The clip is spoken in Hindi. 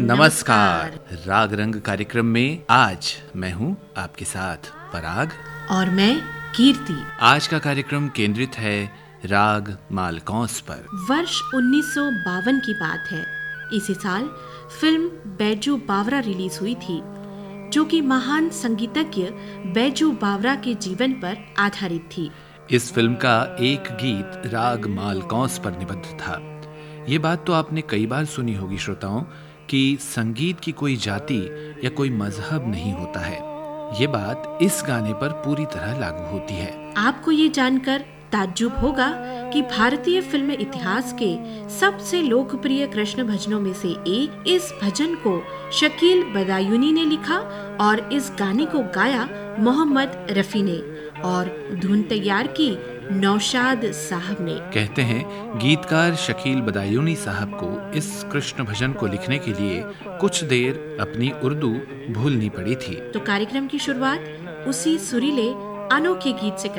नमस्कार। राग रंग कार्यक्रम में आज मैं हूँ आपके साथ पराग और मैं कीर्ति। आज का कार्यक्रम केंद्रित है राग मालकौंस पर। वर्ष 1952 की बात है। इसी साल फिल्म बैजू बावरा रिलीज हुई थी, जो कि महान संगीतज्ञ बैजू बावरा के जीवन पर आधारित थी। इस फिल्म का एक गीत राग मालकौंस पर निबद्ध था। ये बात तो आपने कई बार सुनी होगी श्रोताओं कि संगीत की कोई जाति या कोई मजहब नहीं होता है। ये बात इस गाने पर पूरी तरह लागू होती है। आपको ये जानकर ताज्जुब होगा कि भारतीय फिल्म इतिहास के सबसे लोकप्रिय कृष्ण भजनों में से एक इस भजन को शकील बदायूनी ने लिखा और इस गाने को गाया मोहम्मद रफी ने और धुन तैयार की नौशाद साहब ने। कहते हैं गीतकार शकील बदायूनी साहब को इस कृष्ण भजन को लिखने के लिए कुछ देर अपनी उर्दू भूलनी पड़ी थी। तो कार्यक्रम की शुरुआत उसी सुरीले अनोखे गीत से